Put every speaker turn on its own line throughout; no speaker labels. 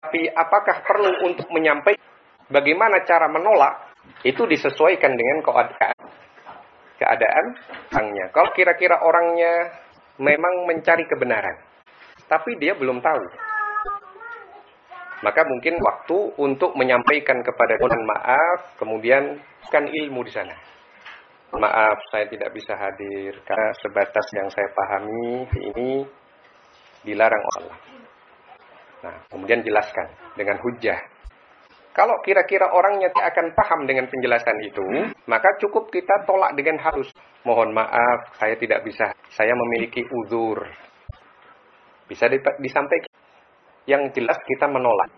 Tapi apakah perlu untuk menyampaikan bagaimana cara menolak? Itu disesuaikan dengan keadaan orangnya. Kalau kira-kira orangnya memang mencari kebenaran, tapi dia belum tahu, maka mungkin waktu untuk menyampaikan kepada mohon maaf, kemudian kan ilmu di sana. Maaf, saya tidak bisa hadir karena sebatas yang saya pahami ini dilarang Allah. Nah, kemudian jelaskan dengan hujjah. Kalau kira-kira orangnya tidak akan paham dengan penjelasan itu, maka cukup kita tolak dengan halus. Mohon maaf, saya tidak bisa. Saya memiliki uzur. Bisa disampaikan. Yang jelas kita menolak.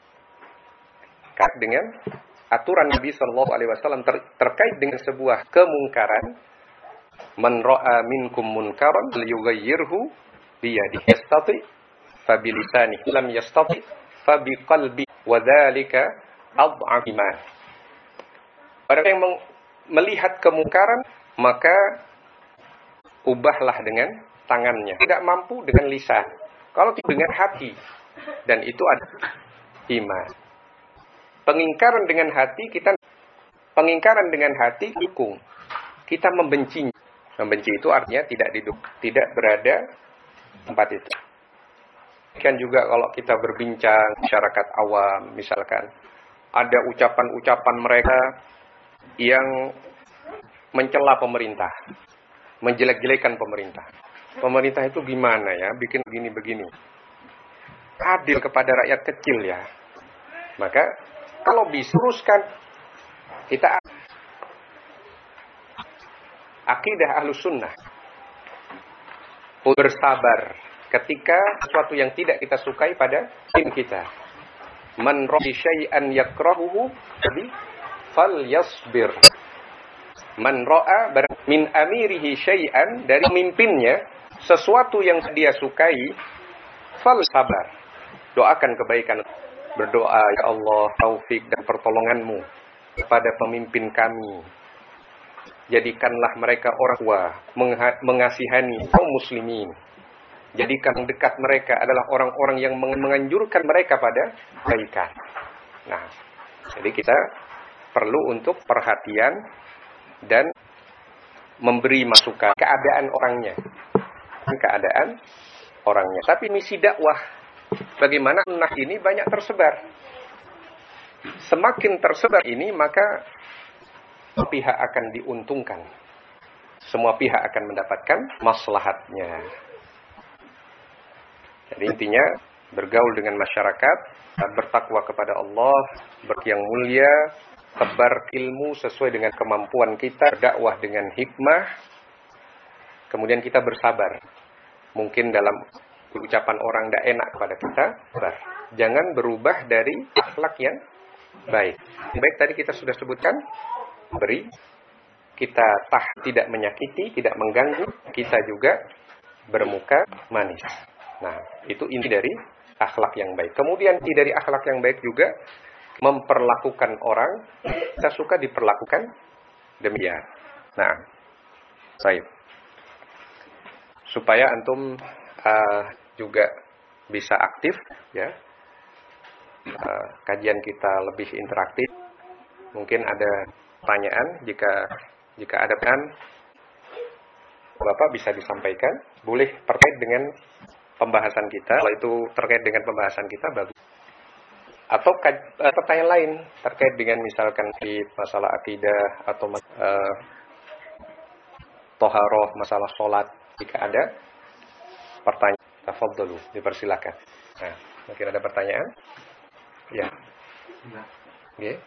Dengan aturan Nabi Shallallahu Alaihi Wasallam terkait dengan sebuah kemungkaran, man ra'a minkum munkaran liyughayyirhu biyadihi yastati fa bilisanihi lam yastati fa biqalbi wa dzalika ad'af iman. Orang yang melihat kemungkaran, maka ubahlah dengan tangannya. Tidak mampu dengan lisan. Kalau tidak dengan hati, dan itu adalah iman. Pengingkaran dengan hati dukung. Kita membencinya. Membenci itu artinya tidak berada tempat itu. Kan juga kalau kita berbincang masyarakat awam, misalkan ada ucapan-ucapan mereka yang mencela pemerintah, menjelek-jelekan pemerintah. Pemerintah itu gimana ya, bikin begini-begini. Adil kepada rakyat kecil ya. Maka kalau diteruskan, kita akidah Ahlus Sunnah bersabar ketika sesuatu yang tidak kita sukai pada diri kita. Man ra'i syai'an yakrahuhu falyasbir. Man ra'a min amirihi syai'an, dari pemimpinnya sesuatu yang dia sukai, fal sabar. Doakan kebaikan. Berdoa, ya Allah, taufik dan pertolonganmu kepada pemimpin kami. Jadikanlah mereka orang tua, mengasihani kaum muslimin. Jadikan dekat mereka adalah orang-orang yang menganjurkan mereka pada kebaikan. Nah, jadi kita perlu untuk perhatian dan memberi masukan keadaan orangnya. Tapi misi dakwah, bagaimana sunnah ini banyak tersebar. Semakin tersebar ini, maka pihak akan diuntungkan. Semua pihak akan mendapatkan maslahatnya. Jadi intinya, bergaul dengan masyarakat, bertakwa kepada Allah, yang mulia, tebar ilmu sesuai dengan kemampuan kita, berdakwah dengan hikmah, kemudian kita bersabar. Mungkin dalam ucapan orang tidak enak kepada kita, jangan berubah dari akhlak yang baik. Baik tadi kita sudah sebutkan, beri, kita tidak menyakiti, tidak mengganggu, kita juga bermuka manis. Nah, itu inti dari akhlak yang baik. Kemudian inti dari akhlak yang baik juga memperlakukan orang, kita suka diperlakukan demikian. Nah, baik. Supaya antum juga bisa aktif, ya. Kajian kita lebih interaktif. Mungkin ada pertanyaan, jika ada pertanyaan, Bapak bisa disampaikan. Boleh terkait dengan pembahasan kita. Kalau itu terkait dengan pembahasan kita, bagus. Atau pertanyaan lain terkait dengan misalkan di masalah akidah atau toharoh, masalah sholat. Jika ada pertanyaan, tafadhalu, dipersilakan. Nah, mungkin ada pertanyaan? Ya. Yeah.